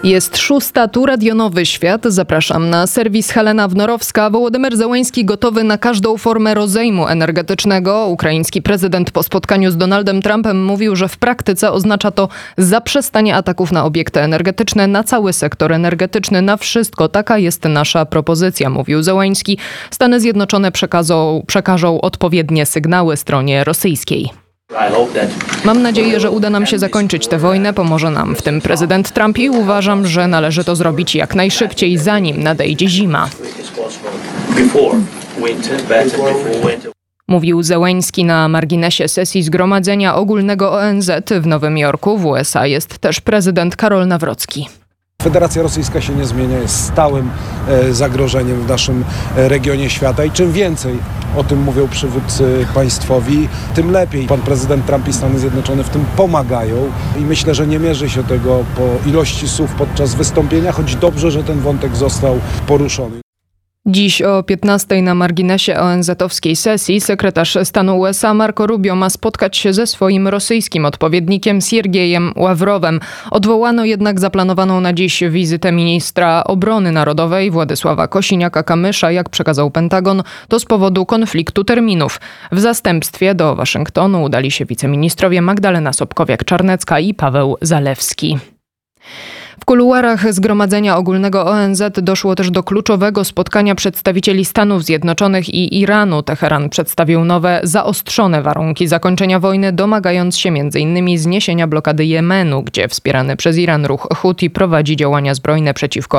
Jest 6. Tu Radio Nowy Świat. Zapraszam na serwis Helena Wnorowska. Wołodymyr Zełenski gotowy na każdą formę rozejmu energetycznego. Ukraiński prezydent po spotkaniu z Donaldem Trumpem mówił, że w praktyce oznacza to zaprzestanie ataków na obiekty energetyczne, na cały sektor energetyczny, na wszystko. Taka jest nasza propozycja, mówił Zełenski. Stany Zjednoczone przekażą odpowiednie sygnały stronie rosyjskiej. Mam nadzieję, że uda nam się zakończyć tę wojnę, pomoże nam w tym prezydent Trump i uważam, że należy to zrobić jak najszybciej, zanim nadejdzie zima. Mówił Zełenski na marginesie sesji Zgromadzenia Ogólnego ONZ w Nowym Jorku. W USA jest też prezydent Karol Nawrocki. Federacja Rosyjska się nie zmienia, jest stałym zagrożeniem w naszym regionie świata i czym więcej o tym mówią przywódcy państwowi, tym lepiej. Pan prezydent Trump i Stany Zjednoczone w tym pomagają i myślę, że nie mierzy się tego po ilości słów podczas wystąpienia, choć dobrze, że ten wątek został poruszony. Dziś o 15:00 na marginesie ONZ-owskiej sesji sekretarz stanu USA Marco Rubio ma spotkać się ze swoim rosyjskim odpowiednikiem Siergiejem Ławrowem. Odwołano jednak zaplanowaną na dziś wizytę ministra obrony narodowej Władysława Kosiniaka-Kamysza, jak przekazał Pentagon, to z powodu konfliktu terminów. W zastępstwie do Waszyngtonu udali się wiceministrowie Magdalena Sobkowiak-Czarnecka i Paweł Zalewski. W kuluarach Zgromadzenia Ogólnego ONZ doszło też do kluczowego spotkania przedstawicieli Stanów Zjednoczonych i Iranu. Teheran przedstawił nowe, zaostrzone warunki zakończenia wojny, domagając się m.in. zniesienia blokady Jemenu, gdzie wspierany przez Iran ruch Huti prowadzi działania zbrojne przeciwko